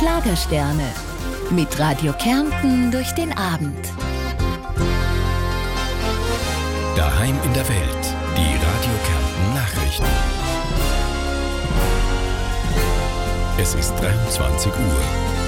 Schlagersterne. Mit Radio Kärnten durch den Abend. Daheim in der Welt. Die Radio Kärnten Nachrichten. Es ist 23 Uhr.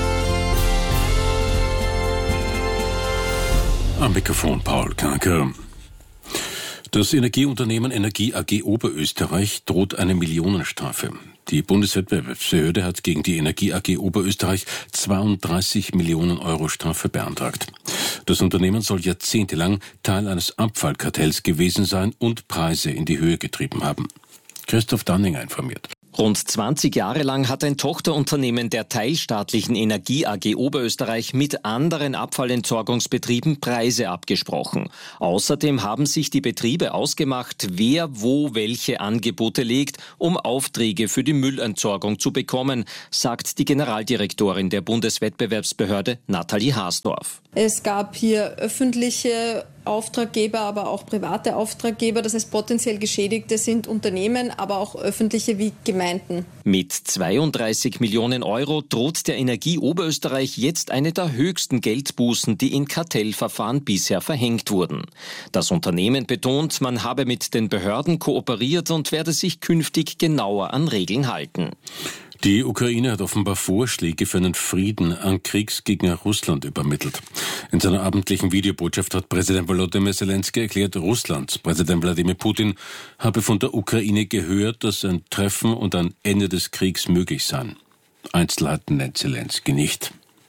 Am Mikrofon Paul Kanker. Das Energieunternehmen Energie AG Oberösterreich droht eine Millionenstrafe. Die Bundeswettbewerbsbehörde hat gegen die Energie AG Oberösterreich 32 Millionen Euro Strafe beantragt. Das Unternehmen soll jahrzehntelang Teil eines Abfallkartells gewesen sein und Preise in die Höhe getrieben haben. Christoph Danninger informiert. Rund 20 Jahre lang hat ein Tochterunternehmen der teilstaatlichen Energie AG Oberösterreich mit anderen Abfallentsorgungsbetrieben Preise abgesprochen. Außerdem haben sich die Betriebe ausgemacht, wer wo welche Angebote legt, um Aufträge für die Müllentsorgung zu bekommen, sagt die Generaldirektorin der Bundeswettbewerbsbehörde Nathalie Haasdorf. Es gab hier öffentliche Auftraggeber, aber auch private Auftraggeber. Das heißt, potenziell Geschädigte sind Unternehmen, aber auch öffentliche wie Gemeinden. Mit 32 Millionen Euro droht der Energie Oberösterreich jetzt eine der höchsten Geldbußen, die in Kartellverfahren bisher verhängt wurden. Das Unternehmen betont, man habe mit den Behörden kooperiert und werde sich künftig genauer an Regeln halten. Die Ukraine hat offenbar Vorschläge für einen Frieden an Kriegsgegner Russland übermittelt. In seiner abendlichen Videobotschaft hat Präsident Volodymyr Zelensky erklärt, Russlands Präsident Wladimir Putin habe von der Ukraine gehört, dass ein Treffen und ein Ende des Kriegs möglich seien. Einzelheiten nennt Zelensky nicht.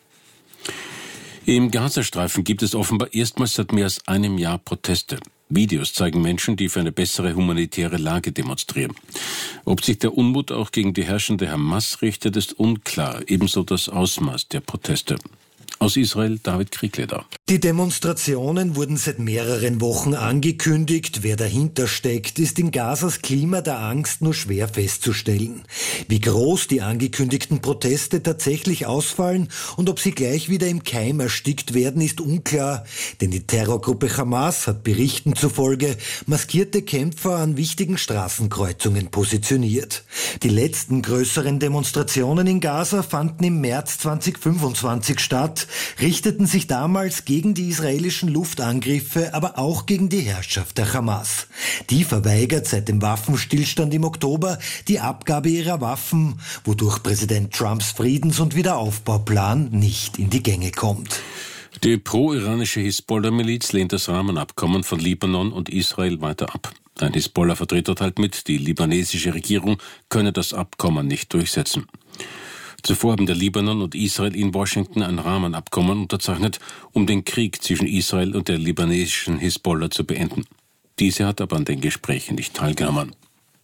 Im Gazastreifen gibt es offenbar erstmals seit mehr als einem Jahr Proteste. Videos zeigen Menschen, die für eine bessere humanitäre Lage demonstrieren. Ob sich der Unmut auch gegen die herrschende Hamas richtet, ist unklar, ebenso das Ausmaß der Proteste. Aus Israel David Kriegleder. Die Demonstrationen wurden seit mehreren Wochen angekündigt. Wer dahinter steckt, ist in Gazas Klima der Angst nur schwer festzustellen. Wie groß die angekündigten Proteste tatsächlich ausfallen und ob sie gleich wieder im Keim erstickt werden, ist unklar. Denn die Terrorgruppe Hamas hat Berichten zufolge maskierte Kämpfer an wichtigen Straßenkreuzungen positioniert. Die letzten größeren Demonstrationen in Gaza fanden im März 2025 statt, richteten sich damals gegen die israelischen Luftangriffe, aber auch gegen die Herrschaft der Hamas. Die verweigert seit dem Waffenstillstand im Oktober die Abgabe ihrer Waffen, wodurch Präsident Trumps Friedens- und Wiederaufbauplan nicht in die Gänge kommt. Die pro-iranische Hisbollah-Miliz lehnt das Rahmenabkommen von Libanon und Israel weiter ab. Ein Hisbollah-Vertreter teilt mit, die libanesische Regierung könne das Abkommen nicht durchsetzen. Zuvor haben der Libanon und Israel in Washington ein Rahmenabkommen unterzeichnet, um den Krieg zwischen Israel und der libanesischen Hisbollah zu beenden. Diese hat aber an den Gesprächen nicht teilgenommen.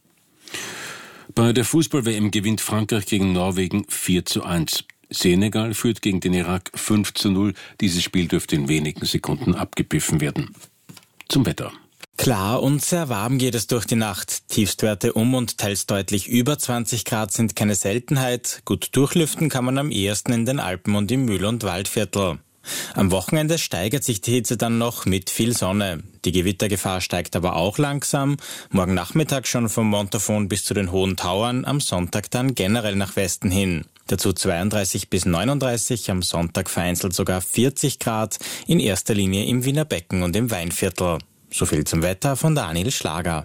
Bei der Fußball-WM gewinnt Frankreich gegen Norwegen 4:1. Senegal führt gegen den Irak 5:0. Dieses Spiel dürfte in wenigen Sekunden abgepfiffen werden. Zum Wetter. Klar und sehr warm geht es durch die Nacht. Tiefstwerte und teils deutlich über 20 Grad sind keine Seltenheit. Gut durchlüften kann man am ehesten in den Alpen und im Mühl- und Waldviertel. Am Wochenende steigert sich die Hitze dann noch mit viel Sonne. Die Gewittergefahr steigt aber auch langsam. Morgen Nachmittag schon vom Montafon bis zu den Hohen Tauern, am Sonntag dann generell nach Westen hin. Dazu 32 bis 39, am Sonntag vereinzelt sogar 40 Grad, in erster Linie im Wiener Becken und im Weinviertel. So viel zum Wetter von Daniel Schlager.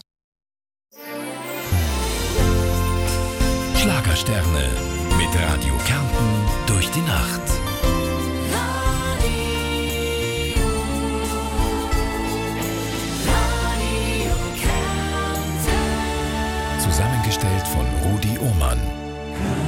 Schlagersterne mit Radio Kärnten durch die Nacht. Zusammengestellt von Rudi Ohmann.